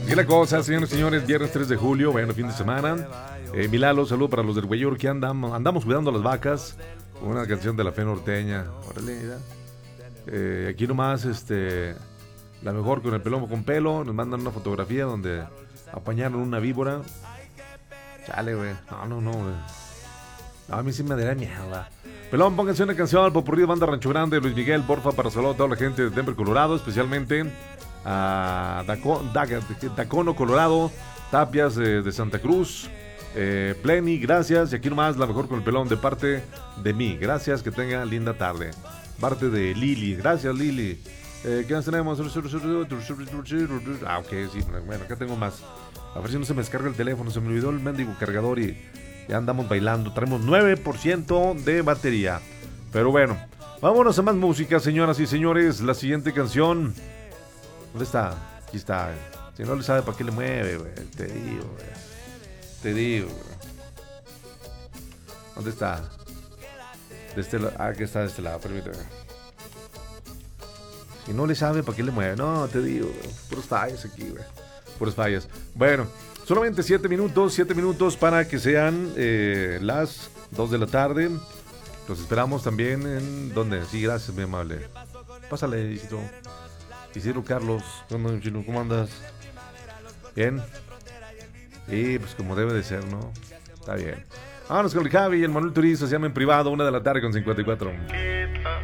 Y la cosa, señores y señores, viernes 3 de julio, bueno, fin de semana. Milalo, saludo para los del Güeyor que andamos cuidando las vacas. Una canción de la fe norteña. Órale, mira. Aquí nomás, la mejor con el pelón con pelo. Nos mandan una fotografía donde apañaron una víbora. Chale, güey. No, güey. No, a mí sí me daría miedo, ¿verdad? Pelón, pónganse una canción al popurrí de Banda Rancho Grande, Luis Miguel, porfa, para saludar a toda la gente de Denver, Colorado, especialmente a Dacono, Colorado, Tapias de Santa Cruz, Pleni, gracias, y aquí nomás la mejor con el pelón de parte de mí, gracias, que tengan linda tarde, parte de Lili, gracias Lili. ¿Qué más tenemos? Ok, sí, bueno, acá tengo más, a ver si no se me descarga el teléfono, se me olvidó el mendigo cargador y ya andamos bailando, traemos 9% de batería, pero bueno, vámonos a más música, señoras y señores, la siguiente canción. ¿Dónde está? Aquí está. Si no le sabe para qué le mueve, güey. Te digo, güey. Te digo, güey. ¿Dónde está? De este lado. Ah, aquí está de este lado, permíteme. Si no le sabe para qué le mueve. No, te digo, güey. Puros fallas aquí, güey. Puros fallas. Bueno, solamente 7 minutos para que sean las 2 de la tarde. Los esperamos también en... ¿Dónde? Sí, gracias, mi amable. Pásale, hijito. Isidro Carlos, ¿cómo andas? ¿Bien? Sí, pues como debe de ser, ¿no? Está bien. Vámonos con el Javi y el Manuel Turizo, se llama en privado, 1 de la tarde con 54.